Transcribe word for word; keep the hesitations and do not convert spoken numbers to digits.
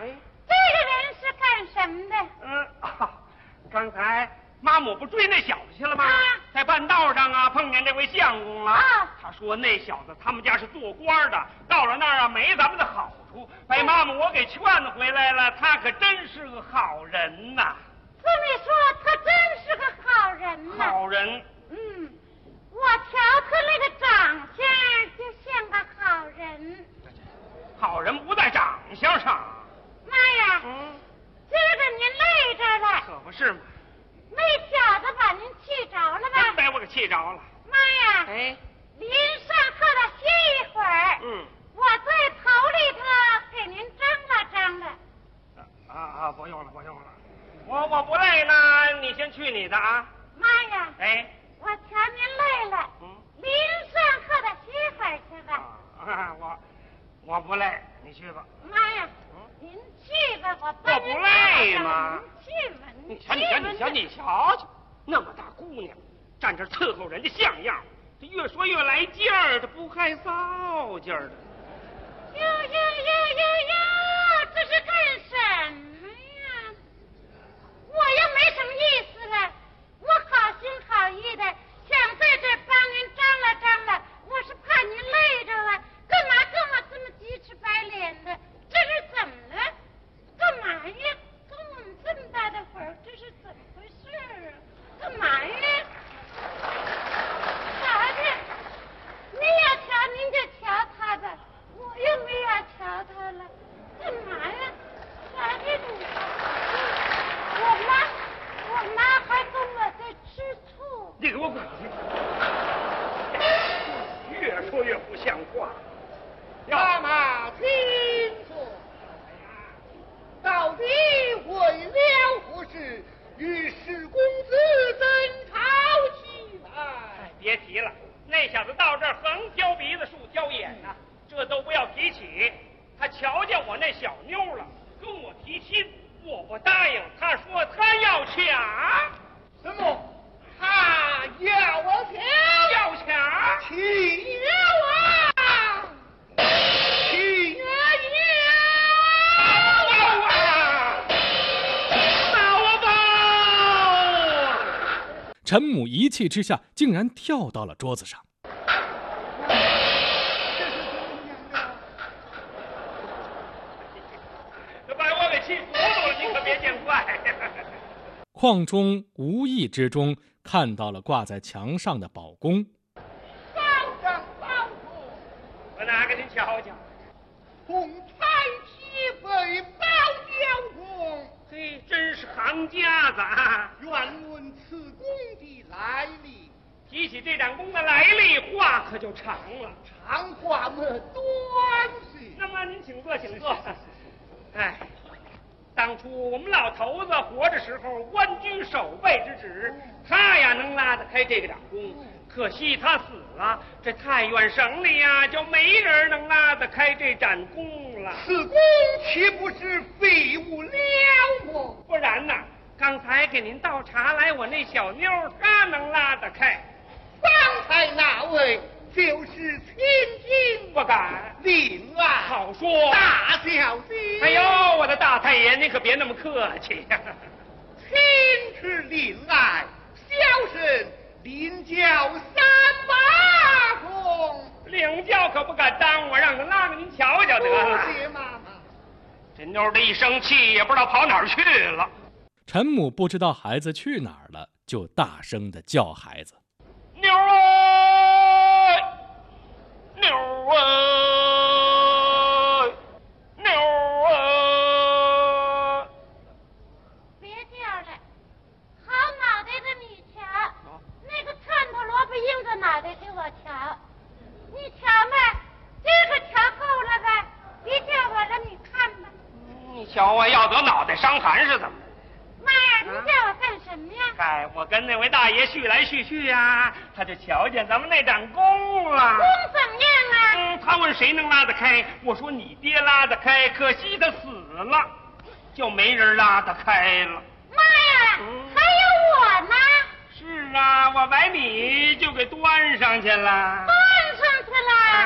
哎， 这个人是干什么的？ 嗯、呃啊，刚才妈母不追那小子去了吗？ 啊， 在半道上啊碰见这位相公了。 啊， 他说那小子他们家是做官的，到了那儿啊没咱们的好处，被妈母我给劝回来了。他可真是个好人呐。 这么说，他真是个好人呐。 好人。 嗯，我瞧他那个长相就像个好人。 好人不在长相上。 妈呀， 嗯， 今儿个您累着了。 可不是嘛。 那小子把您气着了吧？ 真被我给气着了。 妈呀， 哎， 临上课了歇一会儿。 嗯， 我在头里头给您张罗张罗。 啊啊，不用了，不用了。我我不累呢，你先去你的啊。 妈呀， 哎， 我瞧您累了， 嗯， 临上课的歇会儿去吧。 啊，我我不累，你去吧。 妈呀， 嗯， 您去吧，我帮您我不累吗？ 您去吧， 你瞧，你瞧，你瞧，你瞧瞧，那么大姑娘，站这伺候人家像样，这越说越来劲儿，这不害臊劲儿的。 哟哟哟哟哟，这是干什么呀？我又没什么意思了，我好心好意的想在这帮您张罗张罗，我是怕您累着了，干嘛跟我这么鸡翅白脸的？这是怎么了？干嘛呀？跟我们这么大的会儿，这是怎么回事啊？干嘛呀？啥的？您要瞧您就瞧他吧，我又没要瞧他了，干嘛呀？啥的你？我妈，我妈还跟我在吃醋。 你给我滚去！越说越不像话。 妈妈，请坐。到底为了何事与史公子争吵起来？ 哎，别提了，那小子到这儿横挑鼻子竖挑眼呐、啊，这都不要提起。他瞧见我那小妞了，跟我提亲，我不答应。他说他要抢。 什么？他要我抢？ 要抢？ 岂有啊！岂有啊！拿我吧！ 陈母一气之下，竟然跳到了桌子上。 把我给气糊涂了，你可别见怪。 邝中无意之中看到了挂在墙上的宝弓。 保长保主， 我拿给您瞧瞧。 红彩旗飞宝雕弓， 嘿，真是行家子啊！ 愿论此弓的来历。 提起这盏弓的来历，话可就长了。 长话么短些。 那么您请坐，请坐。哎，当初我们老头子活着时候，官居守备之职，他呀能拉得开这个掌弓。可惜他死了，这太原省里呀就没人能拉得开这盏弓了。 此弓岂不是废物了么？ 不然呢？刚才给您倒茶来，我那小妞她能拉得开。 方才那位就是千金， 不敢。 令爱好说。 大小姐。 哎呦，我的大太爷，您可别那么客气呀、啊。 亲是令爱，小生领教三八弓。 领教可不敢当，我让他拉给您瞧瞧得了。 谢妈妈。 这妞的一生气，也不知道跑哪儿去了。 陈母不知道孩子去哪儿了，就大声地叫孩子：“ 妞儿，妞儿，妞儿！” 别叫了，好脑袋的你瞧，那个窜头萝卜硬着脑袋给我瞧，你瞧吧，这个瞧够了吧？别叫我了，你看吧。 你瞧我要得脑袋伤寒是怎么？ 妈呀，你叫我干什么呀？ 哎，我跟那位大爷叙来叙去呀、啊，他就瞧见咱们那盏弓了。 弓怎么样啊？ 嗯，他问谁能拉得开，我说你爹拉得开，可惜他死了，就没人拉得开了。 妈呀， 嗯、 还有我呢。 是啊，我把你就给端上去了。 端上去了。